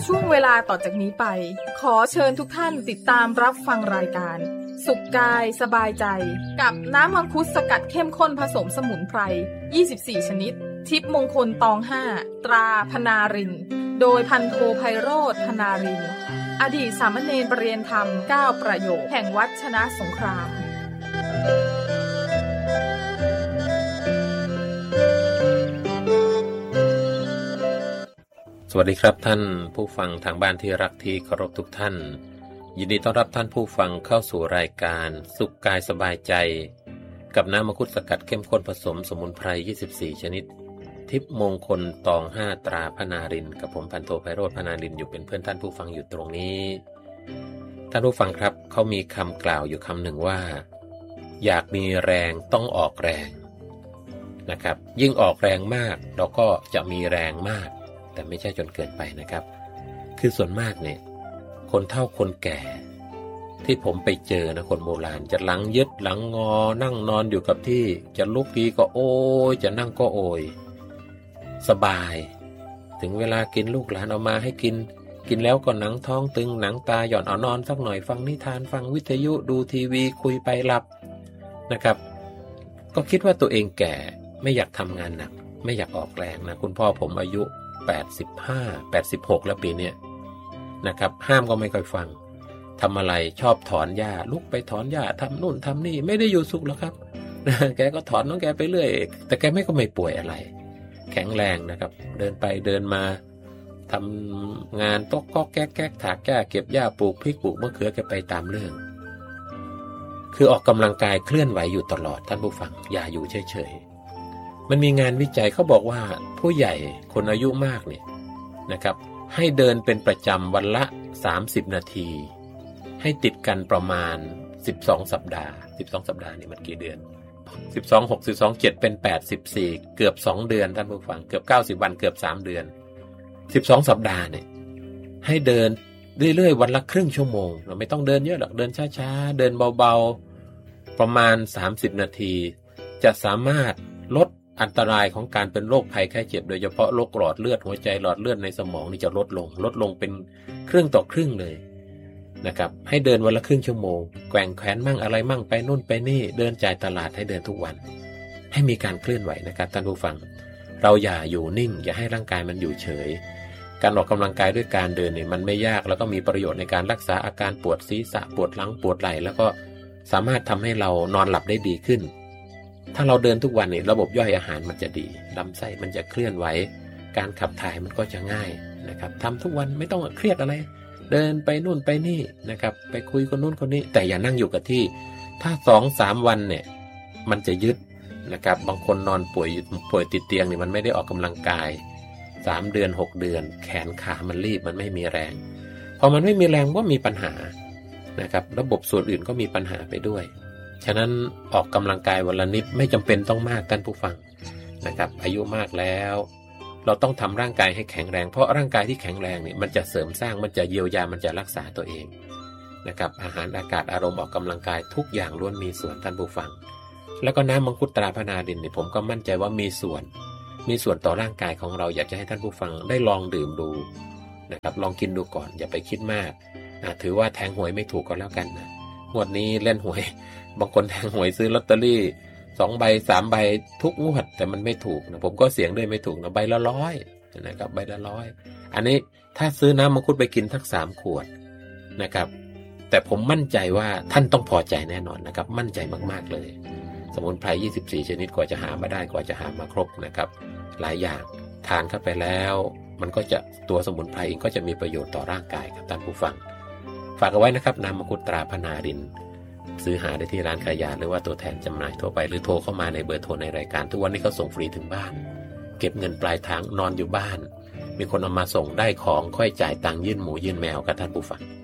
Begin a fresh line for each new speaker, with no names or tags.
ช่วงเวลาต่อจากนี้ไปขอเชิญทุกท่านติดตามรับฟังรายการสุขกายสบายใจกับน้ำมังคุดสกัดเข้มข้นผสมสมุนไพร24ชนิดทิพย์มงคลตอง5ตราพนารินโดยพันโทไพโรจน์พนารินอดีตสามเณรประเรียนธรรม9ประโยคแห่งวัดชนะสงคราม
สวัสดีครับท่านผู้ฟังทางบ้านที่รักที่เคารพทุกท่านยินดีต้อนรับท่านผู้ฟังเข้าสู่รายการสุขกายสบายใจกับน้ำมังคุดสกัดเข้มข้นผสมสมุนไพร24ชนิดทิพย์มงคลตอง5ตราพนารินกับผมพันโทไพโรจน์พนารินอยู่เป็นเพื่อนท่านผู้ฟังอยู่ตรงนี้ท่านผู้ฟังครับเขามีคำกล่าวอยู่คำหนึ่งว่าอยากมีแรงต้องออกแรงนะครับยิ่งออกแรงมากเราก็จะมีแรงมากแต่ไม่ใช่จนเกินไปนะครับคือส่วนมากเนี่ยคนเฒ่าคนแก่ที่ผมไปเจอนะคนโบราณจะหลังยึดหลังงอนั่งนอนอยู่กับที่จะลุกทีก็โอยจะนั่งก็โอยสบายถึงเวลากินลูกหลานเอามาให้กินแล้วก็หนังท้องตึงหนังตาหย่อนเอานอนสักหน่อยฟังนิทานฟังวิทยุดูทีวีคุยไปหลับนะครับก็คิดว่าตัวเองแก่ไม่อยากทำงานหนักไม่อยากออกแรงนะคุณพ่อผมอายุ85 86แล้วปีนี้นะครับห้ามก็ไม่ค่อยฟังทำอะไรชอบถอนหญ้าลุกไปถอนหญ้าทำนู่นทำนี่ไม่ได้อยู่สุขหรอกครับ แกก็ถอนของแกไปเรื่อยแต่แกก็ไม่ป่วยอะไรแข็งแรงนะครับเดินไปเดินมาทำงานตกก็แก๊กถากหญ้าเก็บหญ้าปลูกพริกปลูกมะเขือแกไปตามเรื่องคือออกกำลังกายเคลื่อนไหวอยู่ตลอดท่านผู้ฟังอย่าอยู่เฉยมันมีงานวิจัยเขาบอกว่าผู้ใหญ่คนอายุมากเนี่ยนะครับให้เดินเป็นประจำวันละ30นาทีให้ติดกันประมาณ12สัปดาห์12สัปดาห์นี่มันกี่เดือน12 6 12 7เป็น84เกือบ2เดือนท่านผู้ฟังเกือบ90วันเกือบ3เดือน12สัปดาห์เนี่ยให้เดินเรื่อยๆวันละครึ่งชั่วโมงเราไม่ต้องเดินเยอะหรอกเดินช้าๆเดินเบาๆประมาณ30นาทีจะสามารถลดอันตรายของการเป็นโรคภัยไข้เจ็บโดยเฉพาะโรคหลอดเลือดหัวใจหลอดเลือดในสมองนี่จะลดลงเป็นครึ่งต่อครึ่งเลยนะครับให้เดินวันละครึ่งชั่วโมงแกว่งแขนมั่งอะไรมั่งไปนู่นไปนี่เดินจ่ายตลาดให้เดินทุกวันให้มีการเคลื่อนไหวนะครับท่านผู้ฟังเราอย่าอยู่นิ่งอย่าให้ร่างกายมันอยู่เฉยการออกกำลังกายด้วยการเดินเนี่ยมันไม่ยากแล้วก็มีประโยชน์ในการรักษาอาการปวดศีรษะปวดหลังปวดไหล่แล้วก็สามารถทำให้เรานอนหลับได้ดีขึ้นถ้าเราเดินทุกวันนี่ระบบย่อยอาหารมันจะดีลำไส้มันจะเคลื่อนไหวการขับถ่ายมันก็จะง่ายนะครับทำทุกวันไม่ต้องเครียดอะไรเดินไปนู่นไปนี่นะครับไปคุยคนนู้นคนนี้แต่อย่านั่งอยู่กับที่ถ้า 2-3 วันเนี่ยมันจะยึดนะครับบางคนนอนป่วยติดเตียงนี่มันไม่ได้ออกกำลังกาย3เดือน6เดือนแขนขามันรีบมันไม่มีแรงพอมันไม่มีแรงก็มีปัญหานะครับระบบส่วนอื่นก็มีปัญหาไปด้วยฉะนั้นออกกำลังกายวันละนิดไม่จำเป็นต้องมากท่านผู้ฟังนะครับอายุมากแล้วเราต้องทำร่างกายให้แข็งแรงเพราะร่างกายที่แข็งแรงเนี่ยมันจะเสริมสร้างมันจะเยียวยามันจะรักษาตัวเองนะครับอาหารอากาศอารมณ์ออกกำลังกายทุกอย่างล้วนมีส่วนท่านผู้ฟังแล้วก็น้ำมังคุดตราพนารินเนี่ยผมก็มั่นใจว่ามีส่วนต่อร่างกายของเราอยากจะให้ท่านผู้ฟังได้ลองดื่มดูนะครับลองกินดูก่อนอย่าไปคิดมากถือว่าแทงหวยไม่ถูกก็แล้วกันนะงวดนี้เล่นหวยบางคนแทงหวยซื้อลอตเตอรี่2ใบ3ใบทุกงวดแต่มันไม่ถูกนะผมก็เสี่ยงด้วยไม่ถูกนะใบละ100นะครับใบละ100อันนี้ถ้าซื้อน้ำมังคุดไปกินทั้ง3ขวดนะครับแต่ผมมั่นใจว่าท่านต้องพอใจแน่นอนนะครับมั่นใจมากๆเลยสมุนไพร24ชนิดกว่าจะหามาได้กว่าจะหามาครบนะครับหลายอย่างทานเข้าไปแล้วมันก็จะตัวสมุนไพรเองก็จะมีประโยชน์ต่อร่างกายครับท่านผู้ฟังฝากเอาไว้นะครับน้ำมังคุดตราพนารินซื้อหาได้ที่ร้านขายยาหรือว่าตัวแทนจำหน่ายทั่วไปหรือโทรเข้ามาในเบอร์โทรในรายการทุกวันนี้เขาส่งฟรีถึงบ้านเก็บเงินปลายทางนอนอยู่บ้านมีคนเอามาส่งได้ของค่อยจ่ายตังค์ยื่นหมูยื่นแมวกับท่านผู้ฟัง